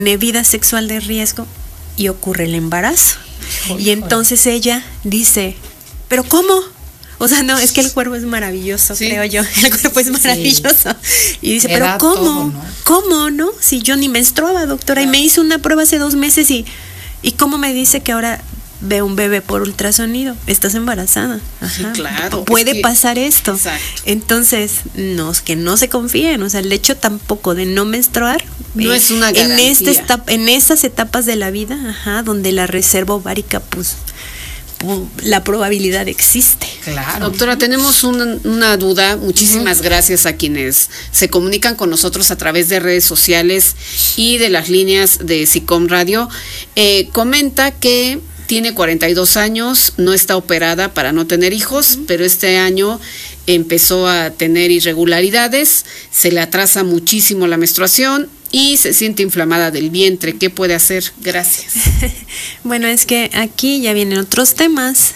vida sexual de riesgo y ocurre el embarazo. Y entonces ella dice, ¿pero cómo? O sea, no, es que el cuerpo es maravilloso, sí, creo yo. El cuerpo es maravilloso. Sí. Y dice, ¿pero cómo? Todo, ¿no? ¿Cómo, no? Si yo ni menstruaba, doctora, claro. Y me hice una prueba hace 2 meses y ¿cómo me dice que ahora ve un bebé por ultrasonido? Estás embarazada. Ajá. Sí, claro. Puede pasar esto. Exacto. Entonces, que no se confíen. O sea, el hecho tampoco de no menstruar no es una garantía. En esas etapas de la vida, ajá, donde la reserva ovárica, pues la probabilidad existe. Claro. Doctora, tenemos una duda. Muchísimas gracias a quienes se comunican con nosotros a través de redes sociales y de las líneas de SICOM Radio. Comenta que tiene 42 años, no está operada para no tener hijos, pero este año empezó a tener irregularidades, se le atrasa muchísimo la menstruación y se siente inflamada del vientre. ¿Qué puede hacer? Gracias. Bueno, es que aquí ya vienen otros temas.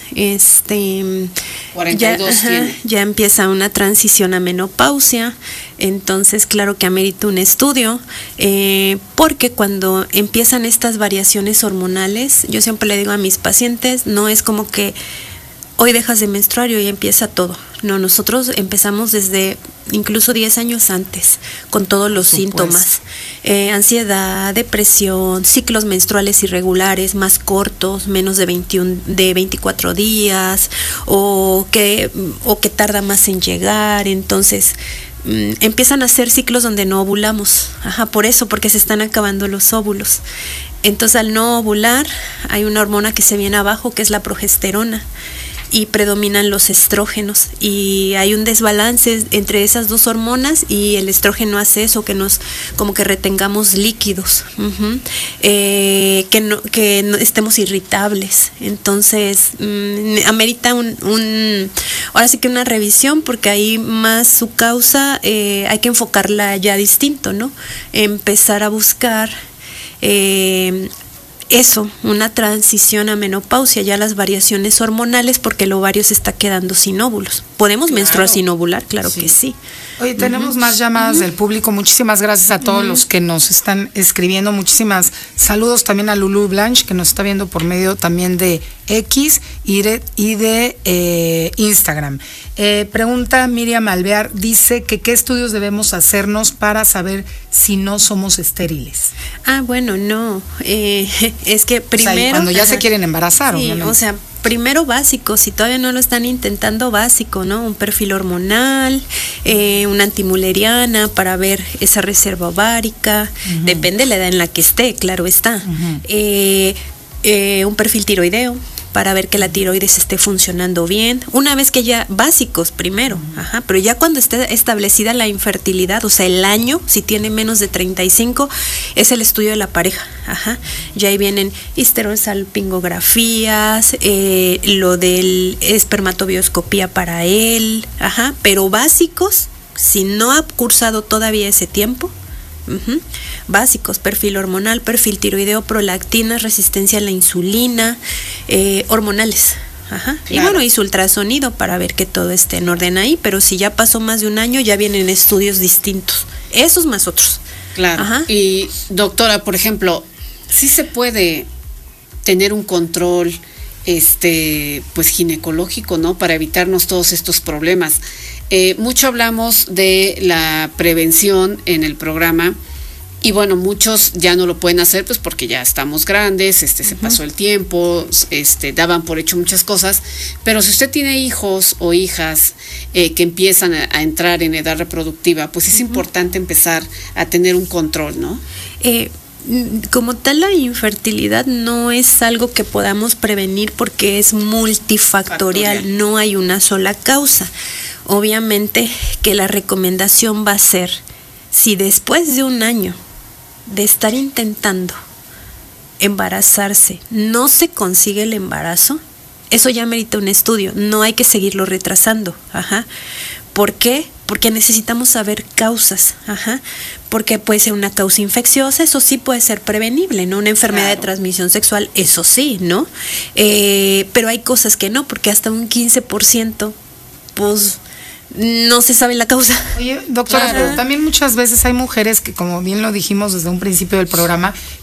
42 tiene. Ya empieza una transición a menopausia. Entonces, claro que amerita un estudio, porque cuando empiezan estas variaciones hormonales, yo siempre le digo a mis pacientes, no es como que hoy dejas de menstruar y hoy empieza todo. No, nosotros empezamos desde incluso 10 años antes, con todos los síntomas. Ansiedad, depresión, ciclos menstruales irregulares, más cortos, menos de 24 días, o que tarda más en llegar. Entonces, empiezan a ser ciclos donde no ovulamos. Ajá, por eso, porque se están acabando los óvulos. Entonces, al no ovular, hay una hormona que se viene abajo, que es la progesterona, y predominan los estrógenos, y hay un desbalance entre esas dos hormonas, y el estrógeno hace eso, que nos como que retengamos líquidos, que no estemos irritables. Entonces amerita ahora sí que una revisión, porque ahí más su causa hay que enfocarla ya distinto, ¿no? Empezar a buscar una transición a menopausia, ya las variaciones hormonales, porque el ovario se está quedando sin óvulos. ¿Podemos menstruar sin ovular? Claro que sí. Oye, tenemos más llamadas del público. Muchísimas gracias a todos los que nos están escribiendo. Muchísimas saludos también a Lulu Blanche, que nos está viendo por medio también de X y de Instagram. Pregunta Miriam Alvear, dice que qué estudios debemos hacernos para saber si no somos estériles. Bueno, no. Es que primero... O sea, cuando ya se quieren embarazar, sí, obviamente. O sea, primero básico, si todavía no lo están intentando, básico, ¿no? Un perfil hormonal, una antimuleriana para ver esa reserva ovárica, depende de la edad en la que esté, claro está. Un perfil tiroideo para ver que la tiroides esté funcionando bien. Una vez que ya, básicos primero, pero ya cuando esté establecida la infertilidad, o sea, el año, si tiene menos de 35, es el estudio de la pareja, ya ahí vienen histerosalpingografías, lo del espermatobioscopía para él, pero básicos, si no ha cursado todavía ese tiempo, básicos, perfil hormonal, perfil tiroideo, prolactina, resistencia a la insulina, hormonales. Claro. Y bueno, y su ultrasonido para ver que todo esté en orden ahí, pero si ya pasó más de un año, ya vienen estudios distintos, esos más otros. Claro. Y doctora, por ejemplo, ¿sí se puede tener un control pues ginecológico, ¿no? Para evitarnos todos estos problemas? Mucho hablamos de la prevención en el programa, y bueno, muchos ya no lo pueden hacer, pues porque ya estamos grandes, se pasó el tiempo, daban por hecho muchas cosas, pero si usted tiene hijos o hijas que empiezan a entrar en edad reproductiva, pues es importante empezar a tener un control, ¿no? Como tal, la infertilidad no es algo que podamos prevenir porque es multifactorial, no hay una sola causa. Obviamente que la recomendación va a ser, si después de un año de estar intentando embarazarse no se consigue el embarazo, eso ya merita un estudio, no hay que seguirlo retrasando. ¿Por qué? Porque necesitamos saber causas, porque puede ser una causa infecciosa, eso sí puede ser prevenible, ¿no? Una enfermedad de transmisión sexual, eso sí, ¿no? Pero hay cosas que no, porque hasta un 15%, pues no se sabe la causa. Oye, doctora, pero también muchas veces hay mujeres que, como bien lo dijimos desde un principio del programa,